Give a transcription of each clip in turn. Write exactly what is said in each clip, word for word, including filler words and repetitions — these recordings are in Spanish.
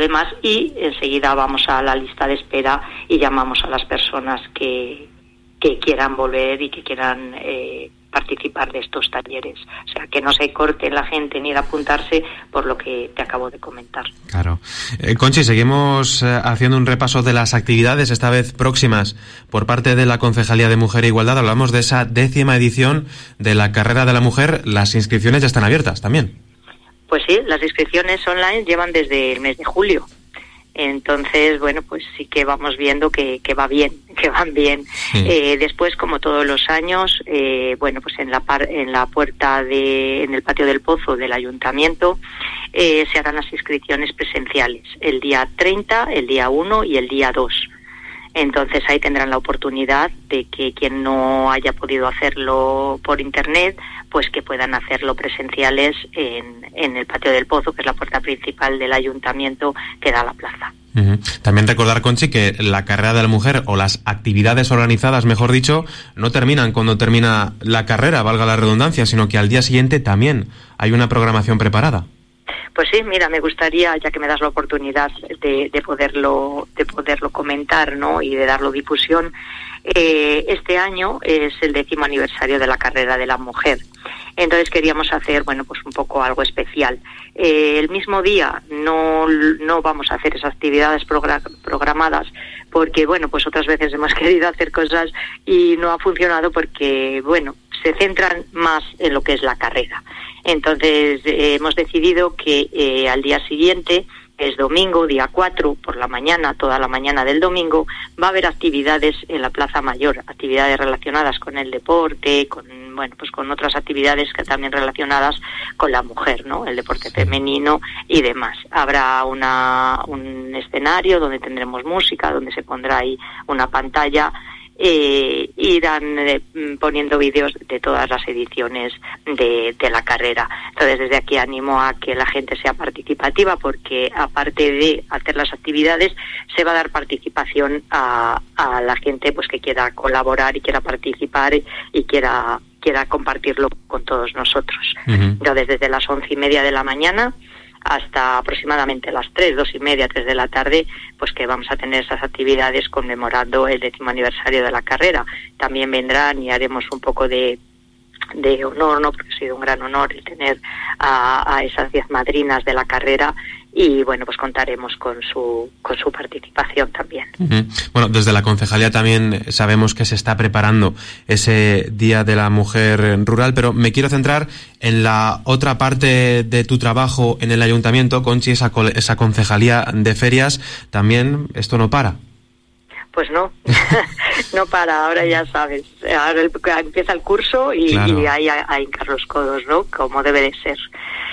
demás, y enseguida vamos a la lista de espera y llamamos a las personas que, que quieran volver y que quieran eh, participar de estos talleres. O sea, que no se corte la gente ni de apuntarse por lo que te acabo de comentar. Claro. Eh, Conchi, seguimos eh, haciendo un repaso de las actividades, esta vez próximas, por parte de la Concejalía de Mujer e Igualdad. Hablamos de esa décima edición de la Carrera de la Mujer. Las inscripciones ya están abiertas también. Pues sí, las inscripciones online llevan desde el mes de julio. Entonces, bueno, pues sí que vamos viendo que, que va bien, que van bien. Sí. Eh, después, como todos los años, eh, bueno, pues en la par, en la puerta de, en el patio del Pozo del Ayuntamiento, eh, se harán las inscripciones presenciales, el día treinta, el día uno y el día dos. Entonces ahí tendrán la oportunidad de que quien no haya podido hacerlo por internet, pues que puedan hacerlo presenciales en, en el patio del Pozo, que es la puerta principal del ayuntamiento que da a la plaza. Uh-huh. También recordar, Conchi, que la carrera de la mujer, o las actividades organizadas, mejor dicho, no terminan cuando termina la carrera, valga la redundancia, sino que al día siguiente también hay una programación preparada. Pues sí, mira, me gustaría, ya que me das la oportunidad de, de poderlo de poderlo comentar, ¿no?, y de darlo difusión, eh, este año es el décimo aniversario de la carrera de la mujer. Entonces queríamos hacer, bueno, pues un poco algo especial. Eh, el mismo día no, no vamos a hacer esas actividades progra- programadas porque, bueno, pues otras veces hemos querido hacer cosas y no ha funcionado porque, bueno, se centran más en lo que es la carrera. Entonces eh, hemos decidido que eh, al día siguiente, es domingo, día cuatro, por la mañana, toda la mañana del domingo, va a haber actividades en la Plaza Mayor, actividades relacionadas con el deporte, con, bueno, pues con otras actividades que también relacionadas con la mujer, ¿no?, el deporte femenino y demás. Habrá una, un escenario donde tendremos música, donde se pondrá ahí una pantalla. Eh, irán eh, poniendo vídeos de todas las ediciones de, de la carrera. Entonces desde aquí animo a que la gente sea participativa, porque aparte de hacer las actividades se va a dar participación a, a la gente pues que quiera colaborar y quiera participar y, y quiera quiera compartirlo con todos nosotros. Uh-huh. Entonces desde las once y media de la mañana hasta aproximadamente las tres, dos y media, tres de la tarde, pues que vamos a tener esas actividades conmemorando el décimo aniversario de la carrera. También vendrán y haremos un poco de de honor, ¿no?, porque ha sido un gran honor el tener a, a esas diez madrinas de la carrera, y bueno, pues contaremos con su con su participación también. Uh-huh. Bueno, desde la concejalía también sabemos que se está preparando ese Día de la Mujer Rural, pero me quiero centrar en la otra parte de tu trabajo en el ayuntamiento, Conchi, esa, esa concejalía de ferias. También esto no para. Pues no, no para, ahora ya sabes, ahora el, empieza el curso y, claro. y ahí a, a hincar los codos, ¿no?, como debe de ser.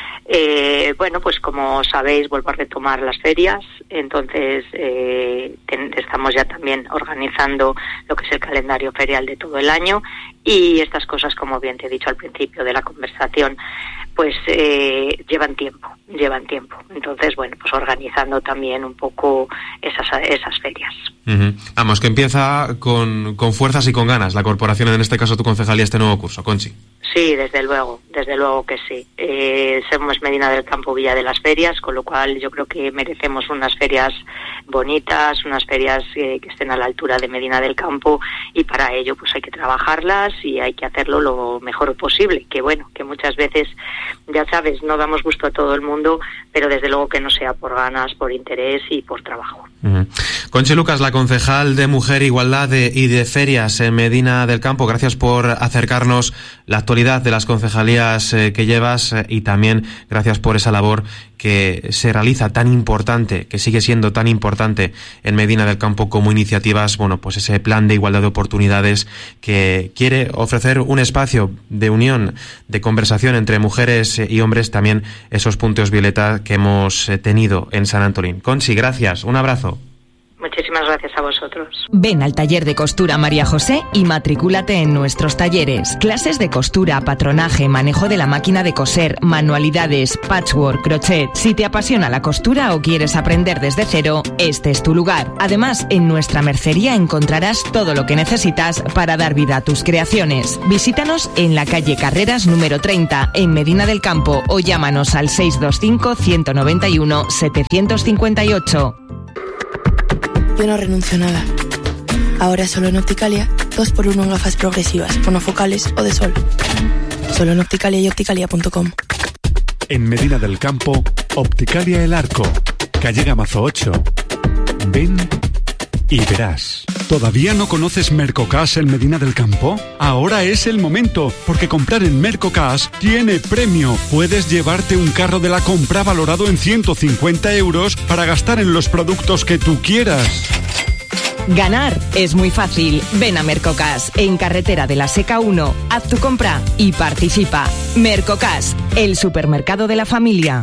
Eh, bueno, pues como sabéis, vuelvo a retomar las ferias, entonces eh, ten, estamos ya también organizando lo que es el calendario ferial de todo el año, y estas cosas, como bien te he dicho al principio de la conversación, pues eh, llevan tiempo, llevan tiempo. Entonces, bueno, pues organizando también un poco esas esas ferias. Uh-huh. Vamos, que empieza con, con fuerzas y con ganas la corporación, en este caso tu concejalía, este nuevo curso, Conchi. Sí, desde luego, desde luego que sí. Eh, somos Medina del Campo, Villa de las Ferias, con lo cual yo creo que merecemos unas ferias bonitas, unas ferias eh, que estén a la altura de Medina del Campo, y para ello pues hay que trabajarlas y hay que hacerlo lo mejor posible, que bueno, que muchas veces, ya sabes, no damos gusto a todo el mundo, pero desde luego que no sea por ganas, por interés y por trabajo. Uh-huh. Conchi Lucas, la concejal de Mujer, Igualdad de, y de Ferias en Medina del Campo, gracias por acercarnos la actualidad de las concejalías eh, que llevas, eh, y también gracias por esa labor que se realiza tan importante, que sigue siendo tan importante en Medina del Campo, como iniciativas, bueno, pues ese plan de igualdad de oportunidades que quiere ofrecer un espacio de unión, de conversación entre mujeres y hombres, también esos puntos violeta que hemos tenido en San Antolín. Conchi, gracias, un abrazo. Muchísimas gracias a vosotros. Ven al taller de costura María José y matricúlate en nuestros talleres. Clases de costura, patronaje, manejo de la máquina de coser, manualidades, patchwork, crochet. Si te apasiona la costura o quieres aprender desde cero, este es tu lugar. Además, en nuestra mercería encontrarás todo lo que necesitas para dar vida a tus creaciones. Visítanos en la calle Carreras número treinta, en Medina del Campo, o llámanos al seis dos cinco, uno nueve uno, siete cinco ocho. Yo no renuncio a nada. Ahora solo en Opticalia, dos por uno en gafas progresivas, monofocales o de sol. Solo en Opticalia y opticalia punto com. En Medina del Campo, Opticalia El Arco, calle Gamazo ocho. Ven y verás. ¿Todavía no conoces Mercocash en Medina del Campo? Ahora es el momento, porque comprar en Mercocash tiene premio. Puedes llevarte un carro de la compra valorado en ciento cincuenta euros para gastar en los productos que tú quieras. Ganar es muy fácil. Ven a Mercocash, en Carretera de la Seca uno. Haz tu compra y participa. Mercocash, el supermercado de la familia.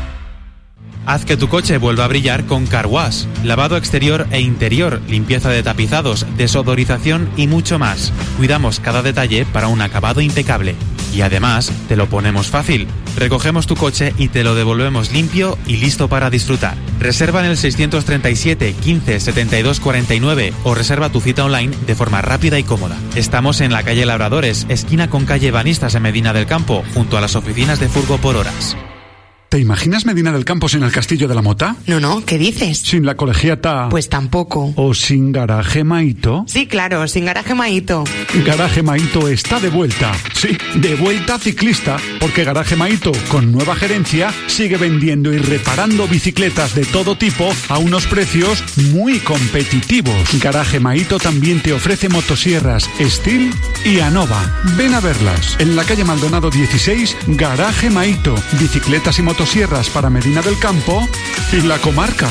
Haz que tu coche vuelva a brillar con Car Wash. Lavado exterior e interior, limpieza de tapizados, desodorización y mucho más. Cuidamos cada detalle para un acabado impecable. Y además, te lo ponemos fácil. Recogemos tu coche y te lo devolvemos limpio y listo para disfrutar. Reserva en el seiscientos treinta y siete, quince, setenta y dos, cuarenta y nueve o reserva tu cita online de forma rápida y cómoda. Estamos en la calle Labradores, esquina con calle Banistas en Medina del Campo, junto a las oficinas de Furgo por Horas. ¿Te imaginas Medina del Campo sin el Castillo de la Mota? No, no, ¿qué dices? ¿Sin la Colegiata? Pues tampoco. ¿O sin Garaje Maito? Sí, claro, sin Garaje Maito. Garaje Maito está de vuelta. Sí, de vuelta ciclista, porque Garaje Maito, con nueva gerencia, sigue vendiendo y reparando bicicletas de todo tipo a unos precios muy competitivos. Garaje Maito también te ofrece motosierras Steel y Anova. Ven a verlas. En la calle Maldonado dieciséis, Garaje Maito. Bicicletas y motosierras Motosierras para Medina del Campo y la comarca.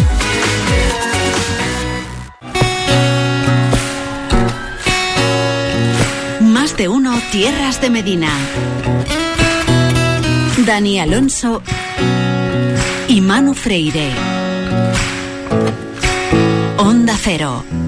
Más de uno Tierras de Medina. Dani Alonso y Manu Freire. Onda Cero.